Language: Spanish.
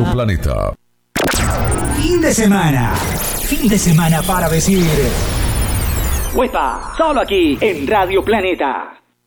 Radio Planeta. Fin de semana. Fin de semana para decir... ¡Huepa! Solo aquí en Radio Planeta.